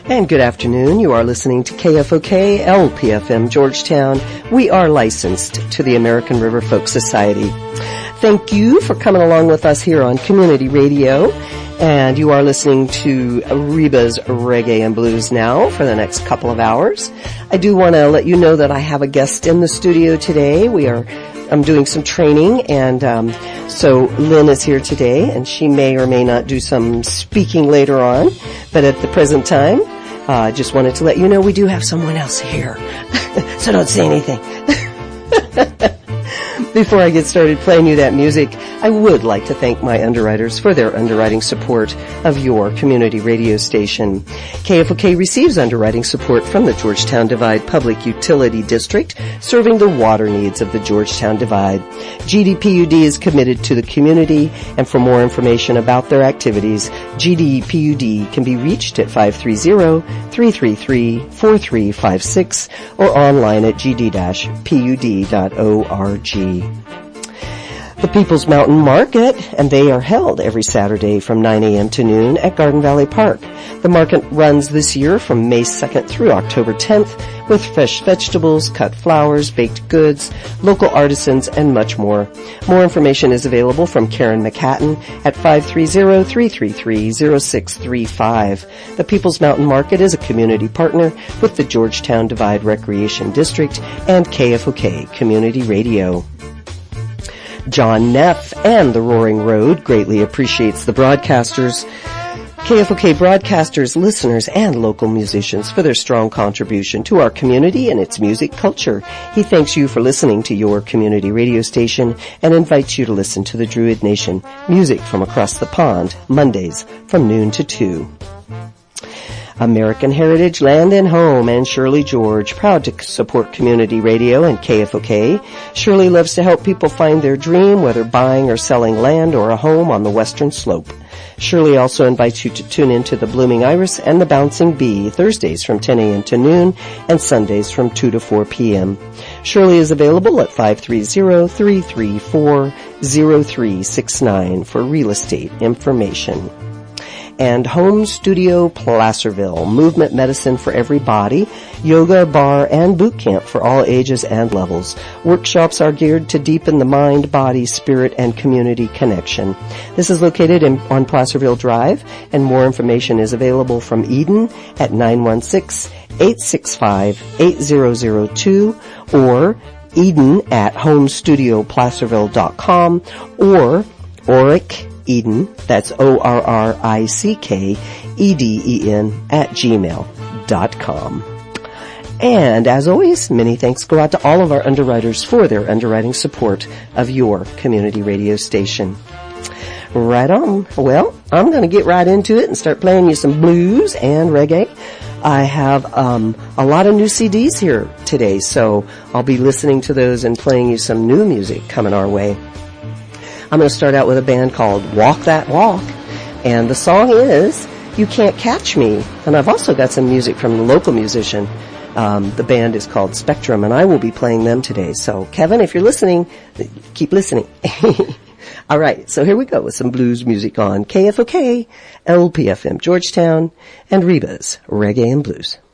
And good afternoon. You are listening to KFOK LPFM Georgetown. We are licensed to the American River Folk Society. Thank you for coming along with us here on Community Radio. And you are listening to Reba's Reggae and Blues now for the next couple of hours. I do want to let you know that I have a guest in the studio today. I'm doing some training, and so Lynn is here today, and she may or may not do some speaking later on. But at the present time, I just wanted to let you know we do have someone else here. So don't say anything. Before I get started playing you that music, I would like to thank my underwriters for their underwriting support of your community radio station. KFOK receives underwriting support from the Georgetown Divide Public Utility District, serving the water needs of the Georgetown Divide. GDPUD is committed to the community, and for more information about their activities, GDPUD can be reached at 530-333-4356 or online at gd-pud.org. The People's Mountain Market, and they are held every Saturday from 9 a.m. to noon at Garden Valley Park. The market runs this year from May 2nd through October 10th with fresh vegetables, cut flowers, baked goods, local artisans, and much more. More information is available from Karen McHatton at 530-333-0635. The People's Mountain Market is a community partner with the Georgetown Divide Recreation District and KFOK Community Radio. John Neff and the Roaring Road greatly appreciates the broadcasters, KFOK broadcasters, listeners, and local musicians for their strong contribution to our community and its music culture. He thanks you for listening to your community radio station and invites you to listen to the Druid Nation music from across the pond, Mondays from noon to 2. American Heritage Land and Home and Shirley George, proud to support community radio and KFOK. Shirley loves to help people find their dream, whether buying or selling land or a home on the western slope. Shirley also invites you to tune into the Blooming Iris and the Bouncing Bee, Thursdays from 10 a.m. to noon and Sundays from 2 to 4 p.m. Shirley is available at 530-334-0369 for real estate information. And Home Studio Placerville, movement medicine for every body, yoga, bar, and boot camp for all ages and levels. Workshops are geared to deepen the mind, body, spirit, and community connection. This is located on Placerville Drive, and more information is available from Eden at 916-865-8002 or Eden at homestudioplacerville.com or Orick Eden, that's ORRICKEDEN at gmail.com. And as always, many thanks go out to all of our underwriters for their underwriting support of your community radio station. Right on. Well, I'm going to get right into it and start playing you some blues and reggae. I have a lot of new CDs here today, so I'll be listening to those and playing you some new music coming our way. I'm going to start out with a band called Walk That Walk, and the song is You Can't Catch Me. And I've also got some music from a local musician. The band is called Spectrum, and I will be playing them today. So, Kevin, if you're listening, keep listening. All right, so here we go with some blues music on KFOK, LPFM Georgetown, and Reba's Reggae and Blues.